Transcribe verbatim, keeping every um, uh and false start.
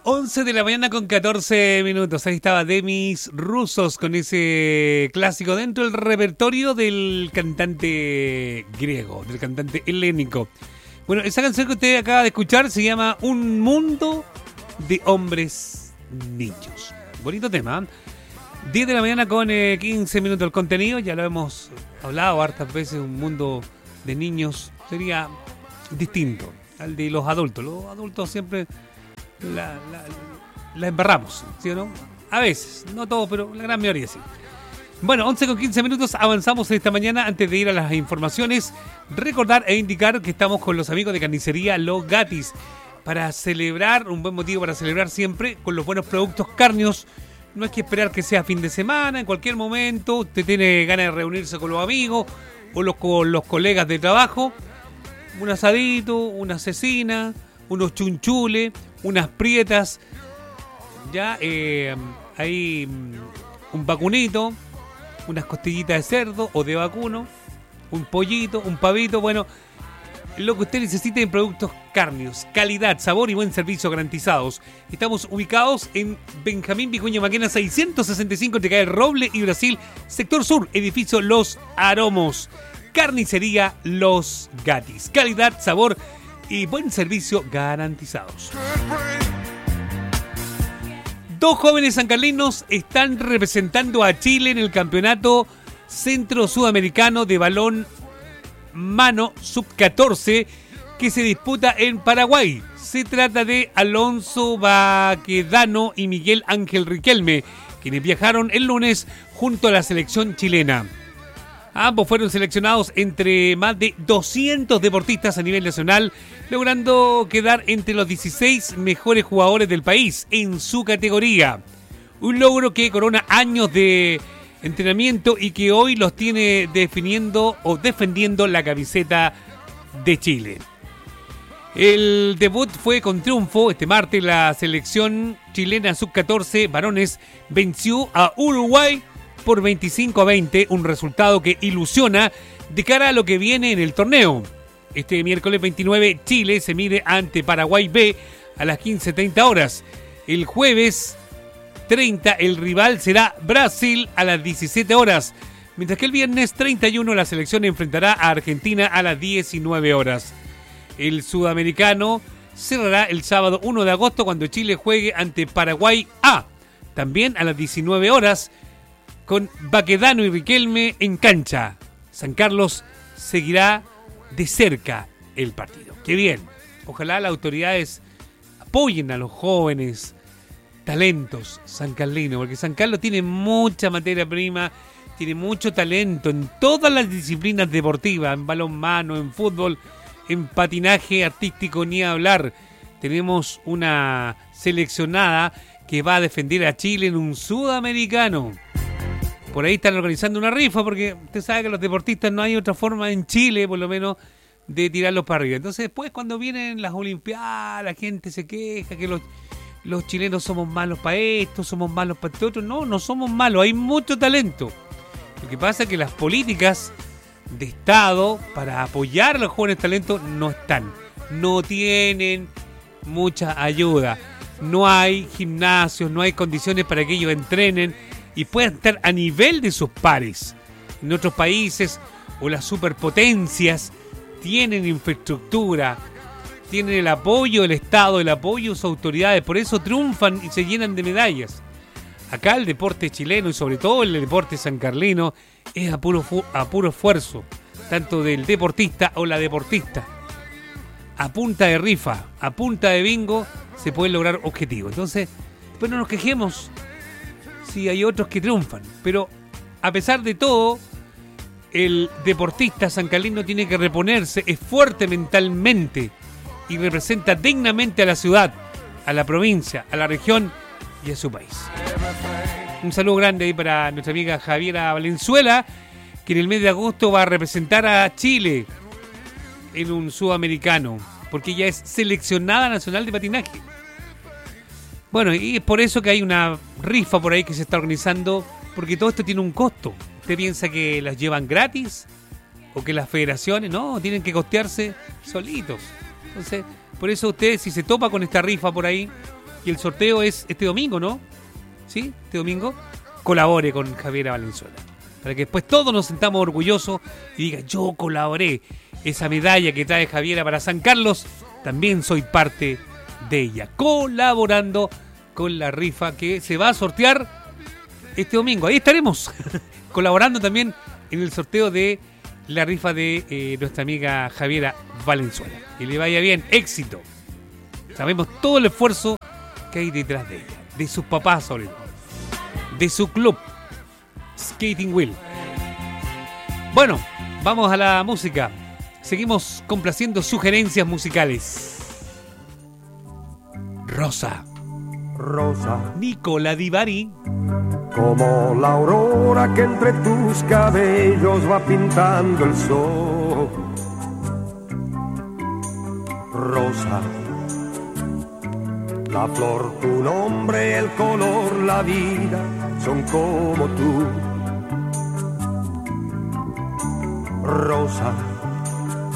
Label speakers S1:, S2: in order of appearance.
S1: once de la mañana con catorce minutos. Ahí estaba Demis Roussos con ese clásico dentro del repertorio del cantante griego, del cantante helénico. Bueno, esa canción que usted acaba de escuchar se llama Un Mundo de Hombres Niños. Bonito tema, ¿eh? diez de la mañana con eh, quince minutos. El contenido, ya lo hemos hablado hartas veces, un mundo de niños sería distinto al de los adultos. Los adultos siempre la, la, la embarramos, ¿sí o no? A veces, no todos, pero la gran mayoría sí. Bueno, once con quince minutos, avanzamos esta mañana. Antes de ir a las informaciones, recordar e indicar que estamos con los amigos de Carnicería Los Gatis para celebrar, un buen motivo para celebrar siempre con los buenos productos cárneos. No hay que esperar que sea fin de semana, en cualquier momento usted tiene ganas de reunirse con los amigos o los, con los colegas de trabajo. Un asadito, una cecina, unos chunchules, unas prietas, ya eh, hay un vacunito, unas costillitas de cerdo o de vacuno, un pollito, un pavito, bueno, lo que usted necesite en productos cárneos, calidad, sabor y buen servicio garantizados. Estamos ubicados en Benjamín Vicuña Maquena seiscientos sesenta y cinco entre Calle Roble y Brasil, sector sur, edificio Los Aromos. Carnicería Los Gatis, calidad, sabor y buen servicio garantizados. Dos jóvenes sancarlinos están representando a Chile en el campeonato centro sudamericano de balón mano sub catorce que se disputa en Paraguay. Se trata de Alonso Baquedano y Miguel Ángel Riquelme, quienes viajaron el lunes junto a la selección chilena. Ambos fueron seleccionados entre más de doscientos deportistas a nivel nacional, logrando quedar entre los dieciséis mejores jugadores del país en su categoría. Un logro que corona años de entrenamiento y que hoy los tiene definiendo o defendiendo la camiseta de Chile. El debut fue con triunfo. Este martes la selección chilena sub catorce varones venció a Uruguay por veinticinco a veinte, un resultado que ilusiona de cara a lo que viene en el torneo. Este miércoles veintinueve Chile se mide ante Paraguay B a las quince treinta horas. El jueves treinta el rival será Brasil a las diecisiete horas, mientras que el viernes treinta y uno la selección enfrentará a Argentina a las diecinueve horas. El sudamericano cerrará el sábado uno de agosto cuando Chile juegue ante Paraguay A, también a las diecinueve horas, con Baquedano y Riquelme en cancha. San Carlos seguirá de cerca el partido. ¡Qué bien! Ojalá las autoridades apoyen a los jóvenes talentos sancarlinos, porque San Carlos tiene mucha materia prima, tiene mucho talento en todas las disciplinas deportivas, en balonmano, en fútbol, en patinaje artístico, ni hablar. Tenemos una seleccionada que va a defender a Chile en un sudamericano. Por ahí están organizando una rifa, porque usted sabe que los deportistas no hay otra forma en Chile, por lo menos, de tirarlos para arriba. Entonces después cuando vienen las olimpiadas, la gente se queja que los, los chilenos somos malos para esto, somos malos para esto otro. No, no somos malos, hay mucho talento. Lo que pasa es que las políticas de Estado para apoyar a los jóvenes talentos no están. No tienen mucha ayuda. No hay gimnasios, no hay condiciones para que ellos entrenen y puedan estar a nivel de sus pares. En otros países o las superpotencias tienen infraestructura, tienen el apoyo del Estado, el apoyo de sus autoridades, por eso triunfan y se llenan de medallas. Acá el deporte chileno y sobre todo el deporte sancarlino es a puro, a puro esfuerzo, tanto del deportista o la deportista. A punta de rifa, a punta de bingo se pueden lograr objetivos. Entonces, pues no nos quejemos si hay otros que triunfan, pero a pesar de todo, el deportista sancarlino tiene que reponerse, es fuerte mentalmente y representa dignamente a la ciudad, a la provincia, a la región y a su país. Un saludo grande ahí para nuestra amiga Javiera Valenzuela, que en el mes de agosto va a representar a Chile en un sudamericano, porque ella es seleccionada nacional de patinaje. Bueno, y es por eso que hay una rifa por ahí que se está organizando, porque todo esto tiene un costo. ¿Usted piensa que las llevan gratis? ¿O que las federaciones? No, tienen que costearse solitos. Entonces, por eso usted, si se topa con esta rifa por ahí, Y el sorteo es este domingo, ¿no? ¿Sí? Este domingo. Colabore con Javiera Valenzuela. Para que después todos nos sentamos orgullosos y digan, yo colaboré. Esa medalla que trae Javiera para San Carlos, también soy parte de ella. Colaborando con la rifa que se va a sortear este domingo. Ahí estaremos. Colaborando también en el sorteo de la rifa de eh, nuestra amiga Javiera Valenzuela. Que le vaya bien, éxito. Sabemos todo el esfuerzo que hay detrás de ella, de sus papás sobre todo, de su club Skating Wheel. Bueno, vamos a la música. Seguimos complaciendo sugerencias musicales. Rosa.
S2: Rosa.
S1: Nicola Di Bari.
S2: Como la aurora que entre tus cabellos va pintando el sol. Rosa. La flor, tu nombre, el color, la vida son como tú. Rosa.